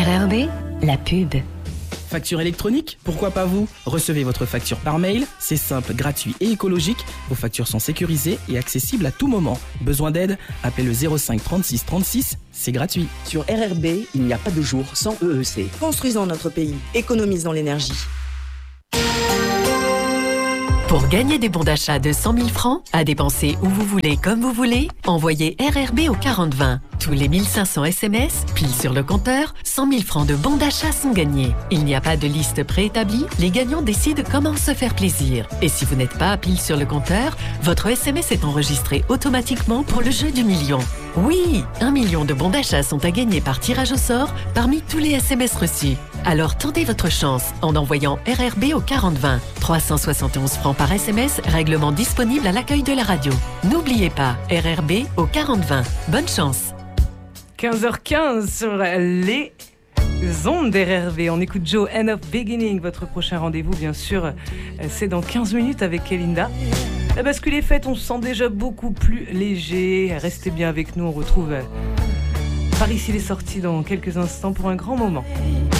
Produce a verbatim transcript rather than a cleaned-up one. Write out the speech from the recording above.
R R B, la pub. Facture électronique? Pourquoi pas vous? Recevez votre facture par mail, c'est simple, gratuit et écologique. Vos factures sont sécurisées et accessibles à tout moment. Besoin d'aide? Appelez le zéro cinq trente-six trente-six, c'est gratuit. Sur R R B, il n'y a pas de jour sans E E C. Construisons notre pays, économisons l'énergie. Pour gagner des bons d'achat de cent mille francs, à dépenser où vous voulez, comme vous voulez, envoyez R R B au quarante vingt. Tous les mille cinq cents S M S, pile sur le compteur, cent mille francs de bons d'achat sont gagnés. Il n'y a pas de liste préétablie, les gagnants décident comment se faire plaisir. Et si vous n'êtes pas pile sur le compteur, votre S M S est enregistré automatiquement pour le jeu du million. Oui, un million de bons d'achat sont à gagner par tirage au sort parmi tous les S M S reçus. Alors tentez votre chance en envoyant R R B au quarante vingt. trois cent soixante et onze francs par S M S, règlement disponible à l'accueil de la radio. N'oubliez pas, R R B au quarante vingt. Bonne chance. quinze heures quinze sur les ondes d'R R B. On écoute Joe, End of Beginning. Votre prochain rendez-vous, bien sûr, c'est dans quinze minutes avec Kelinda. La bascule est faite, on se sent déjà beaucoup plus léger. Restez bien avec nous, on retrouve Par ici les sorties dans quelques instants pour un grand moment.